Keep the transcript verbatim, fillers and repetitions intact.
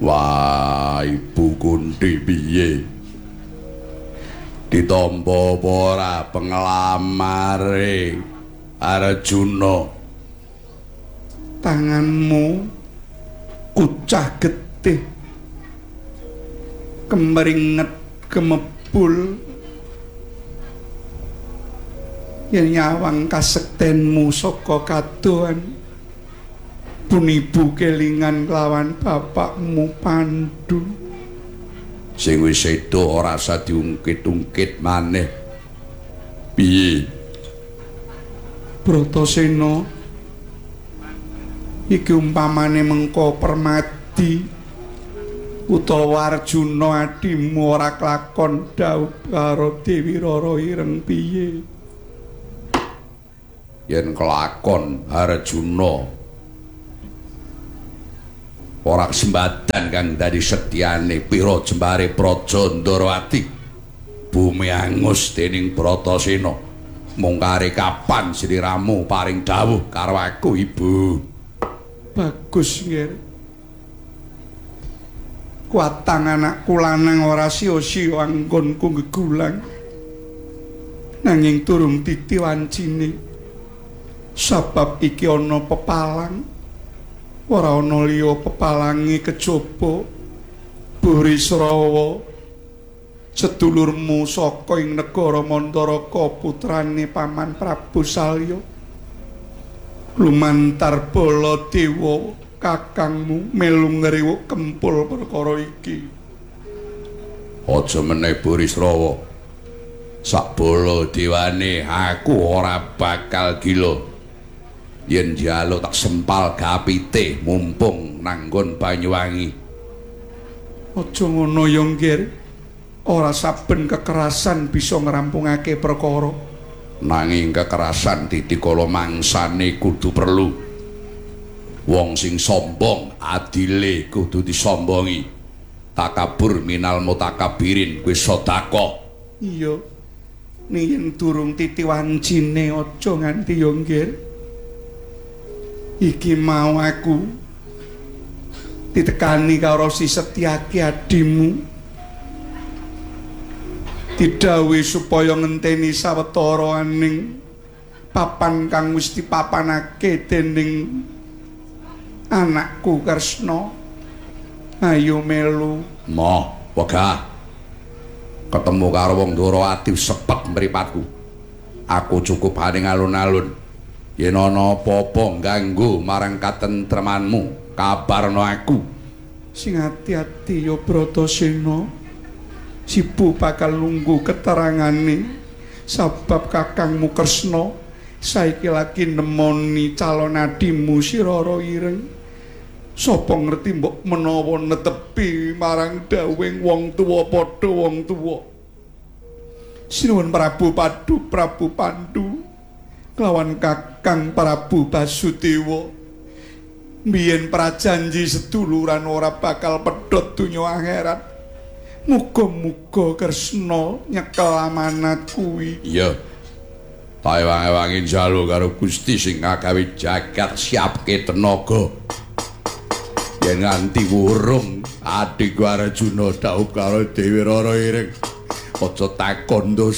Wah, Ibu Kunthi piye? Ditampa apa ora penglamare Arjuna? Tanganmu kucah getih, kemeringet gemebul, yen nyawang kasektenmu saka kadohan pun ibu kelingan kelawan bapakmu Pandhu. Sing wis sedo ora usah diungkit-ungkit maneh. Piye? Bratasena, iki umpamane mengko Permadi utawa Arjuna adimu ora klakon dhaup karo Dewi Rara Ireng piye? Yen kelakon Arjuna ora sembadan kang dadi setyane pira jembare Praja Ndarawati, bumi angus dening Bratasena. Mung kare kapan sliramu paring dawuh karo aku, Ibu? Bagus, Nggih. Kuatang anakku lanang ora sia-sia anggonku gegulang, nanging durung titi wancine. Sabab iki ana pepalang, ora ana liya pepalange kejaba Burisrawa, sedulurmu saka ing negara Mantaraka, putrane Paman Prabu Salya. Lumantar Baladewa kakangmu melu ngriwuk kempul perkara iki. Aja meneh Burisrawa. Sak Baladewane aku ora bakal gila. Yen njaluk tak sempal gapite mumpung nanggon Banyuwangi. Aja ngono ya, Nggir. Ora saben kekerasan bisa ngrampungake perkara. Nanging kekerasan titikala mangsane kudu perlu. Wong sing sombong adile kudu disombongi. Takabur minal mutakabirin kuwi sedekah. Iya. Yen durung titi wancine aja nganti ya, Nggir. Iki mau aku ditekani karo si Setyaki adimu, didhawuhi supaya ngenteni sawetara aning papan kang wis dipapanake dening anakku Kresna. Ayo melu. Moh, wegah. Ketemu karo wong Ndarawati sepet mripatku. Aku cukup haning alun-alun. Yen ana apa-apa ganggu marang katentremanmu, kabarno aku. Sing ati-ati ya Bratasena. Sibu bakal nunggu keterangane sabab kakangmu Kresna saiki lagi nemoni calon adimu si Rara Ireng. Sapa ngerti mbok menawa netepi marang dawuhing wong tuwa padha wong tuwa. Sinuwun Prabu Padu, Prabu Pandhu kelawan kakang Prabu Basudewa, mbiyen prajanji seduluran ora bakal pedhot donya akhirat. Muga-muga Kresna nyekel amanat kuwi. Iya. Tak ewangi-ewangi njaluk karo Gusti sing ngagawe jagat siapke tenaga. Yen nganti wurung adik Arjuna dhaup karo Dewi Rara Ireng, aja takon